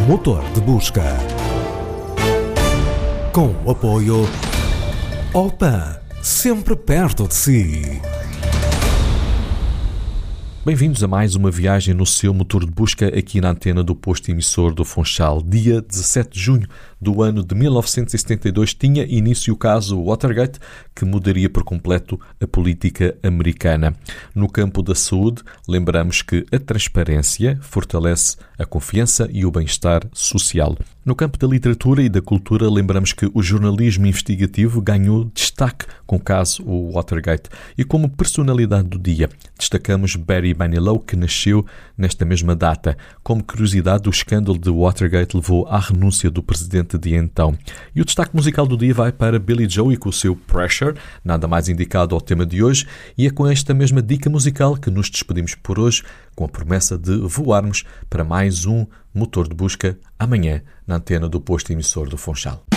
Motor de Busca. Com o apoio Opa, sempre perto de si. Bem-vindos a mais uma viagem no seu motor de busca aqui na antena do posto emissor do Funchal. Dia 17 de junho do ano de 1972 tinha início o caso Watergate, que mudaria por completo a política americana. No campo da saúde, lembramos que a transparência fortalece a confiança e o bem-estar social. No campo da literatura e da cultura, lembramos que o jornalismo investigativo ganhou destaque com o caso Watergate. E como personalidade do dia, destacamos Barry Manilow, que nasceu nesta mesma data. Como curiosidade, o escândalo de Watergate levou à renúncia do presidente de então. E o destaque musical do dia vai para Billy Joe e com o seu Pressure, nada mais indicado ao tema de hoje, e é com esta mesma dica musical que nos despedimos por hoje, com a promessa de voarmos para mais um motor de busca amanhã na antena do posto emissor do Funchal.